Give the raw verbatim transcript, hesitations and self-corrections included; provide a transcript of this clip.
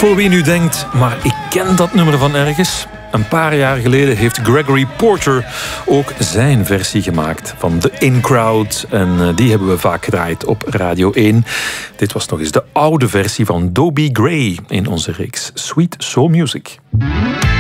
Voor wie nu denkt, maar ik ken dat nummer van ergens. Een paar jaar geleden heeft Gregory Porter ook zijn versie gemaakt van The In Crowd. En die hebben we vaak gedraaid op Radio één. Dit was nog eens de oude versie van Dobie Gray in onze reeks Sweet Soul Music.